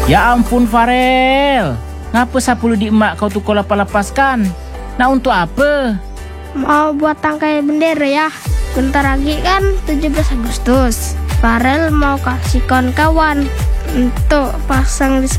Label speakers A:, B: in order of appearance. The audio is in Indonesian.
A: Ya ampun Farel, ngapa 10 di emak kau tuh kau lepaskan? Nah untuk apa?
B: Mau buat tangkai bendera ya. Bentar lagi kan 17 Agustus. Farel mau kasih kawan-kawan untuk pasang di